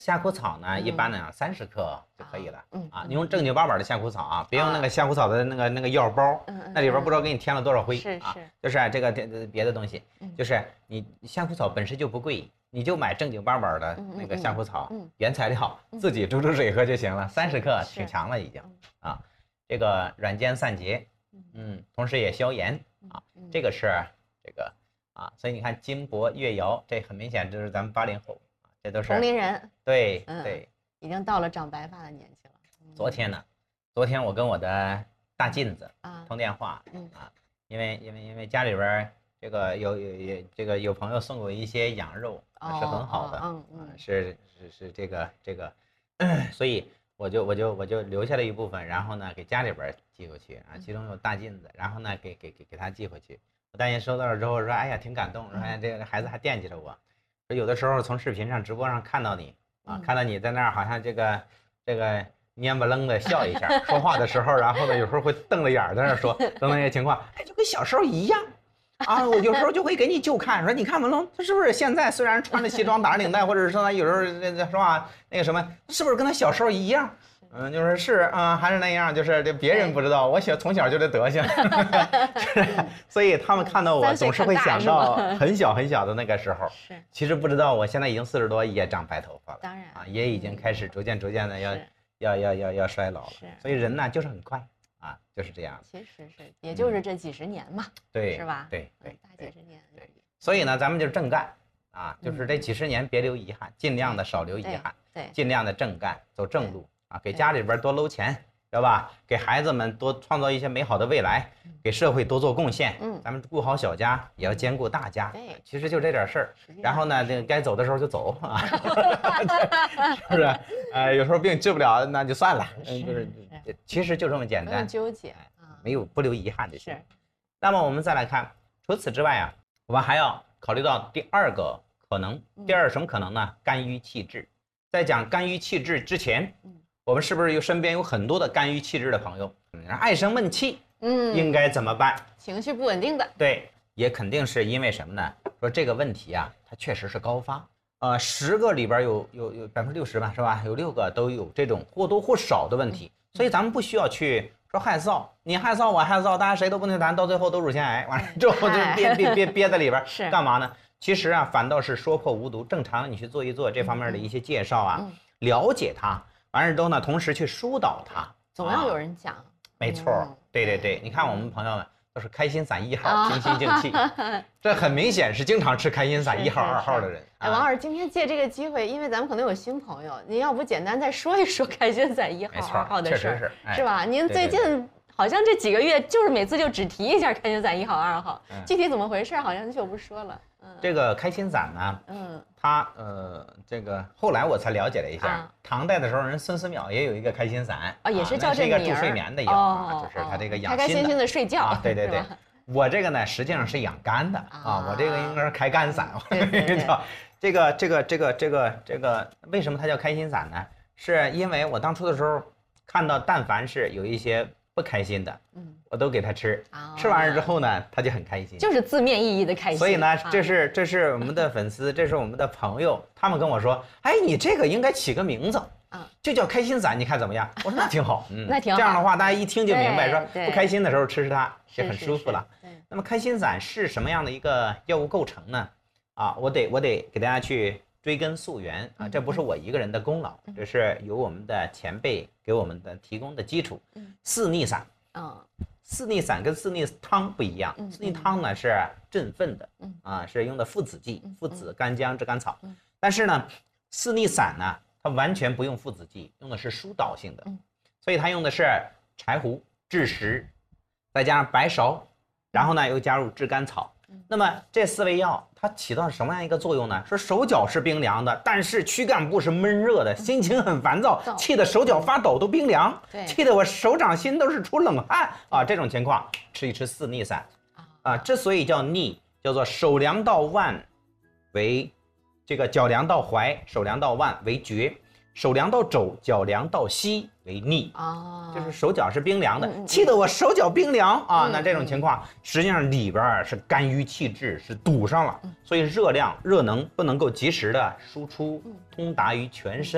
夏枯草呢，一般呢30克就可以了。你用正经八百的夏枯草啊，别用那个夏枯草的那个药包，那里边不知道给你添了多少灰啊。就是这个别的东西，就是你夏枯草本身就不贵，你就买正经八百的那个夏枯草，原材料自己煮水喝就行了，30克挺强了已经啊。这个软坚散结，同时也消炎啊。这个是这个啊，所以你看金箔越窑，这很明显就是咱们80后。这都是同龄人， 对， 已经到了长白发的年纪了。 昨天我跟我的大妗子通电话因为家里边有朋友送给我一些羊肉，是很好的，是这个，所以我就留下了一部分，然后呢给家里边寄过去啊，其中有大妗子，然后呢给他寄回去。我大妗收到了之后说，哎呀挺感动，说哎这个孩子还惦记着我。有的时候从视频上直播上看到你看到你在那儿好像这个蔫不愣的笑一下，说话的时候，然后呢有时候会瞪着眼在那说等等这些情况，哎，就跟小时候一样啊。我有时候就会给你就看，说你看文龙他是不是现在虽然穿着西装打着领带，或者是说他有时候是吧那个什么，是不是跟他小时候一样？就是是还是那样，就是这别人不知道，我从小就这德行，所以他们看到我总是会想到很小的那个时候。其实不知道我现在已经40多，也长白头发了， 当然也已经开始逐渐的要衰老了。所以人呢就是很快就是这样。 其实是也就是这几十年嘛， 对， 是吧？ 对， 大几十年。 对，所以呢咱们就正干就是这几十年别留遗憾，尽量的少留遗憾， 对， 尽量的正干，走正路。给家里边多搂钱，知道吧？给孩子们多创造一些美好的未来，给社会多做贡献。咱们顾好小家，也要兼顾大家。 对， 其实就这点事儿。然后呢，这个该走的时候就走是不是？有时候病治不了，那就算了。其实就这么简单。 不用纠结没有不留遗憾就行。那么我们再来看，除此之外我们还要考虑到第二个可能。第二什么可能呢？肝郁气滞。在讲肝郁气滞之前，我们是不是身边有很多的肝郁气滞的朋友，爱生闷气，应该怎么办？ 情绪不稳定的， 对，也肯定是因为什么呢？说这个问题它确实是高发，10个里边有60%吧，是吧？有6个都有这种或多或少的问题，所以咱们不需要去说害臊，你害臊我害臊，大家谁都不能谈，到最后都乳腺癌，完了之后就憋在里边，是干嘛呢？其实反倒是说破无毒，正常你去做一做这方面的一些介绍了解它。完事之后呢，同时去疏导它， 总要有人讲。 没错，对，你看我们朋友们都是开心散1号，清心静气，这很明显是经常吃开心散1号、2号的人。 王老师，今天借这个机会，因为咱们可能有新朋友，您要不简单再说一说开心散1号、2号的事儿，是吧？您最近好像这几个月就是每次就只提一下开心散1号、2号，具体怎么回事好像就不说了。 这个开心散呢，它这个后来我才了解了一下，唐代的时候人孙思邈也有一个开心散也是叫这个名， 是一个助睡眠的药就是它这个养心的， 开心心的睡觉。 对，我这个呢实际上是养肝的我这个应该是开肝散。这个为什么它叫开心散呢？是因为我当初的时候看到，但凡是有一些不开心的，我都给他吃，吃完了之后呢，他就很开心， 就是字面意义的开心。 所以呢，这是我们的粉丝，这是我们的朋友，他们跟我说，哎，你这个应该起个名字就叫开心散，你看怎么样？我说那挺好， 那挺好。 这样的话，大家一听就明白，说不开心的时候吃它就很舒服了。那么开心散是什么样的一个药物构成呢？我得给大家去追根溯源这不是我一个人的功劳，这是由我们的前辈给我们的提供的基础。四逆散四逆散跟四逆汤不一样，四逆汤呢是镇愤的是用的附子剂，附子、干姜、炙甘草。但是呢，四逆散呢，它完全不用附子剂，用的是疏导性的，所以它用的是柴胡、枳实，再加上白芍，然后呢又加入炙甘草。那么这4味药它起到什么样一个作用呢？说手脚是冰凉的，但是躯干部是闷热的，心情很烦躁，气得手脚发抖都冰凉，气得我手掌心都是出冷汗这种情况吃一吃四逆散之所以叫逆，叫做手凉到腕为这个脚凉到踝，手凉到腕为厥，手凉到肘，脚凉到膝为逆就是手脚是冰凉的，气得我手脚冰凉那这种情况实际上里边是肝郁气滞是堵上了，所以热能不能够及时的输出通达于全身。